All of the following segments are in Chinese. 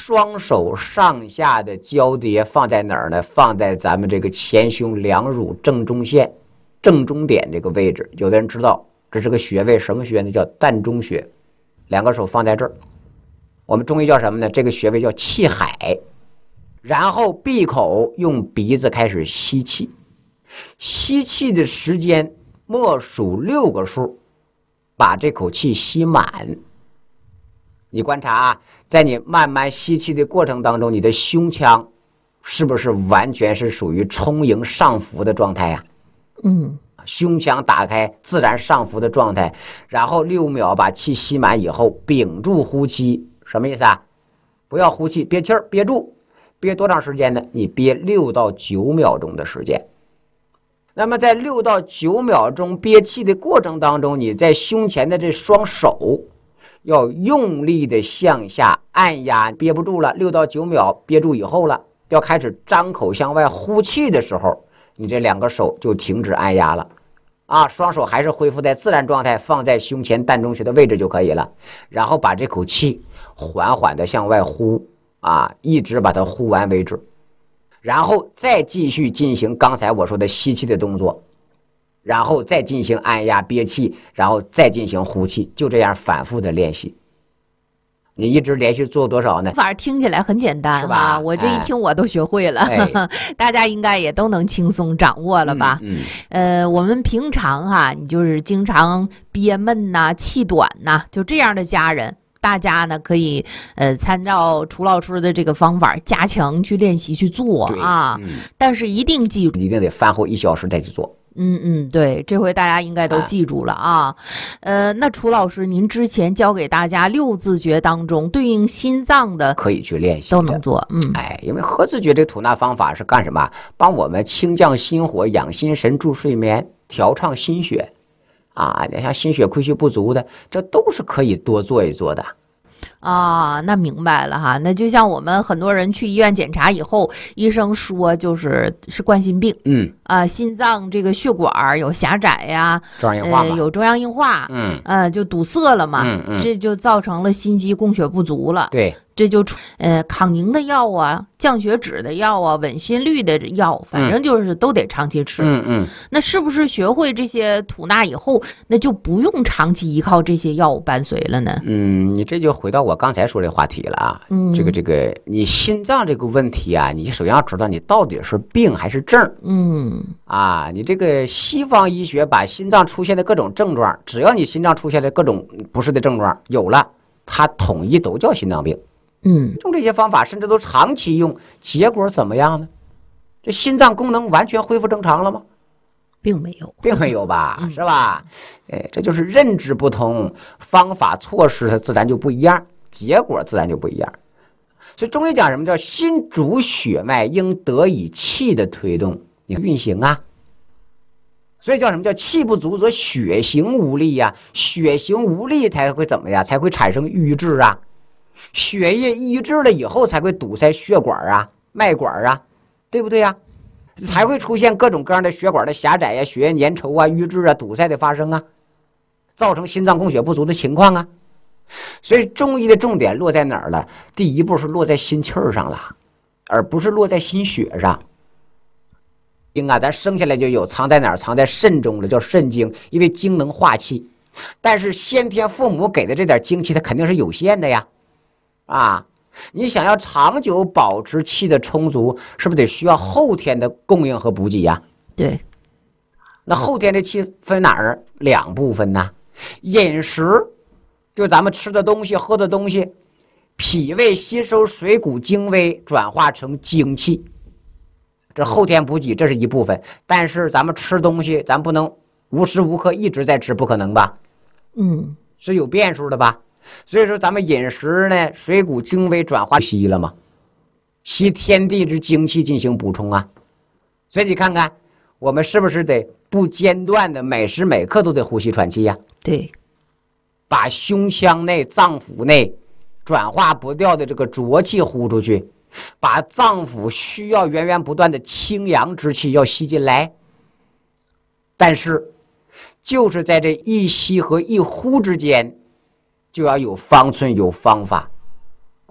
双手上下的交叠放在哪儿呢？放在咱们这个前胸两乳正中线正中点这个位置。有的人知道这是个穴位，什么穴呢？叫膻中穴。两个手放在这儿，我们中医叫什么呢？这个穴位叫气海。然后闭口用鼻子开始吸气，吸气的时间默数6个数，把这口气吸满。你观察啊，在你慢慢吸气的过程当中，你的胸腔是不是完全是属于充盈上浮的状态呀？胸腔打开，自然上浮的状态。然后6秒把气吸满以后，屏住呼气。什么意思啊？不要呼气，憋气儿，憋住。憋多长时间呢？你憋6到9秒钟的时间。那么在6到9秒钟憋气的过程当中，你在胸前的这双手要用力的向下按压，憋不住了，6到9秒憋住以后了，要开始张口向外呼气的时候，你这2个手就停止按压了啊，双手还是恢复在自然状态，放在胸前膻中穴的位置就可以了。然后把这口气缓缓的向外呼啊，一直把它呼完为止。然后再继续进行刚才我说的吸气的动作，然后再进行按压憋气，然后再进行呼气，就这样反复的练习。你一直连续做多少呢？ 法听起来很简单， 是吧？ 我这一听我都学会了，大家应该也都能轻松掌握了吧？我们平常你就是经常憋闷呐、气短呐，就这样的家人，大家呢可以参照楚老师的这个方法，加强去练习去做啊。但是一定记住， 一定得饭后1小时再去做。 对，这回大家应该都记住了啊。那楚老师，您之前教给大家6字诀当中对应心脏的， 可以去练习， 都能做。 因为合字诀这个吐纳方法是干什么？帮我们清降心火、养心神、助睡眠、调畅心血啊。你像心血亏虚不足的，这都是可以多做一做的。 啊，那明白了哈。那就像我们很多人去医院检查以后，医生说是冠心病，心脏这个血管有狭窄呀，有中央硬化，就堵塞了嘛，这就造成了心肌供血不足了。 对， 这就抗凝的药啊，降血脂的药啊，稳心率的药，反正就是都得长期吃。那是不是学会这些吐纳以后，那就不用长期依靠这些药物伴随了呢？ 你这就回到我刚才说的话题了啊。这个你心脏这个问题啊，你首先要知道你到底是病还是症。你这个西方医学把心脏出现的各种症状，只要你心脏出现的各种不适的症状有了，它统一都叫心脏病。用这些方法甚至都长期用，结果怎么样呢？这心脏功能完全恢复正常了吗？ 并没有， 并没有吧，是吧？这就是认知不同，方法措施它自然就不一样，结果自然就不一样。所以中医讲什么叫心主血脉，应得以气的推动你运行啊。所以叫什么叫气不足则血行无力啊，血行无力才会怎么样？才会产生瘀滞啊。血液瘀滞了以后才会堵塞血管啊、脉管啊，对不对呀？才会出现各种各样的血管的狭窄呀、血液粘稠啊、瘀滞啊、堵塞的发生啊，造成心脏供血不足的情况啊。所以中医的重点落在哪儿了？第一步是落在心气儿上了，而不是落在心血上。咱生下来就有，藏在哪儿？藏在肾中了，叫肾精，因为精能化气。但是先天父母给的这点精气，它肯定是有限的呀。你想要长久保持气的充足，是不是得需要后天的供应和补给呀？ 对。 那后天的气分哪儿？2部分呢。饮食，就咱们吃的东西、喝的东西，脾胃吸收水谷精微，转化成精气。这后天补给这是一部分，但是咱们吃东西，咱不能无时无刻一直在吃，不可能吧？是有变数的吧？所以说咱们饮食呢，水谷精微转化吸了嘛，吸天地之精气进行补充啊。所以你看看我们是不是得不间断的每时每刻都得呼吸喘气呀？ 对， 把胸腔内脏腑内转化不掉的这个浊气呼出去，把脏腑需要源源不断的清阳之气要吸进来。但是就是在这一吸和一呼之间，就要有方寸有方法，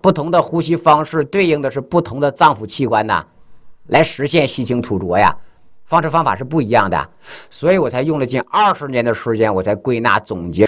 不同的呼吸方式对应的是不同的脏腑器官呐，来实现吸清吐浊呀。方式方法是不一样的，所以我才用了近20年的时间，我才归纳总结